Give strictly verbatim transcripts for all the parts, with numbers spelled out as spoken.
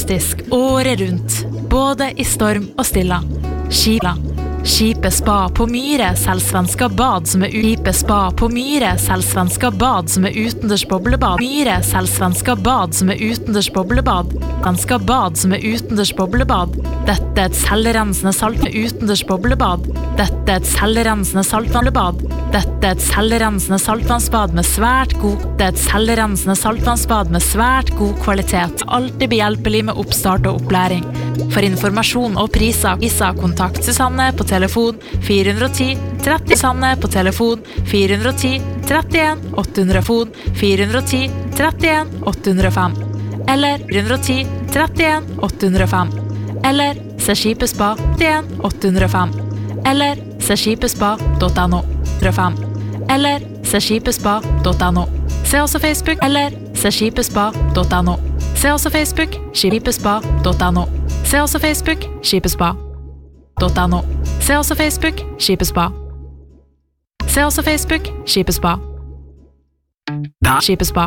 gratis året rundt, både i storm og stilla. Skipla. Skipet spa på Myre selvsvenska bad som er Skipet spa på Myre selvsvenska bad som er utendørs boblebad. Myre selvsvenska bad som er utendørs boblebad. Svenska bad som er utendørs boblebad. Dette er et selvrensende salt med utendørs boblebad. Dette er et selvrensende saltvannbad. Dette er et selvrensende saltvannsbad med svært god. Det er et selvrensende saltvannsbad med svært god kvalitet. Alltid behjelpelig med oppstart og opplæring. For informasjon og priser, Isa kontakt Susanne på telefon fire ett null tretti Susanne på telefon fire ett null trettien åtte hundre fon fire ett null trettien åtte hundre fem eller fire ett null trettien åtte hundre fem eller se skipespa trettien åtte hundre fem eller se skipespa punktum no fem eller se skipespa punktum no. Se også Facebook eller se skipespa punktum no. Se også Facebook skipespa punktum no. Se også Facebook skipespa punktum no. Se også Facebook skipespa. Se også Facebook skipespa. Det er, Skipespa.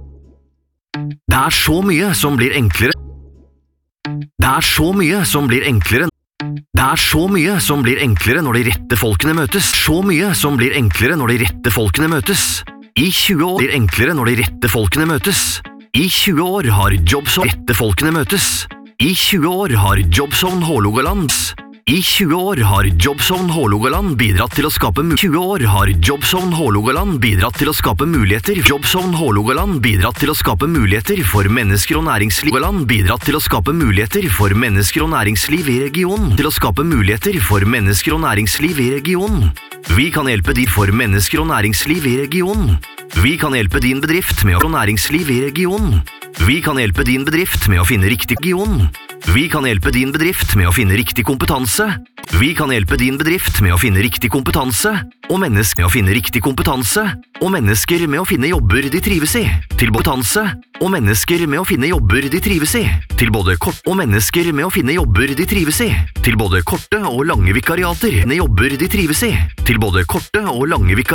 det er så mye som blir enklere. Det er så mye som blir enklere. Det er så mye som blir enklere når de rette folkene møtes. Så mye som blir enklere når de rette folkene møtes. I tjue år blir enklere når de rette folkene møtes. I tjue år har Jobson rette folkene møtes. I tjue år har Jobson Hålogaland. I tjue år har Jobson Hålogaland bidratt til å skape mu- tjue år har Jobson Hålogaland bidratt til å skape muligheter. Jobson Hålogaland bidratt til å skape muligheter for mennesker og næringsliv. Hålogaland bidratt til å skape muligheter for mennesker og næringsliv i regionen. Til å skape muligheter for mennesker og næringsliv i regionen. Vi kan hjelpe de for mennesker og næringsliv i regionen. Vi kan hjelpe din bedrift med å få næringsliv i regionen. Vi kan hjelpe din bedrift med å finne riktig region. Vi kan hjelpe din bedrift med å finne riktig kompetanse. Vi kan hjelpe din bedrift med å finne riktig kompetanse, og mennesker med å finne riktig kompetanse, og mennesker med å finne jobber de trives i. Til kompetanse, og mennesker med å finne jobber de trives i. Til både kort og mennesker med å finne jobber de trives i. Til både korte og lange vikariater, jobber de trives i. Til både korte og lange vikariater.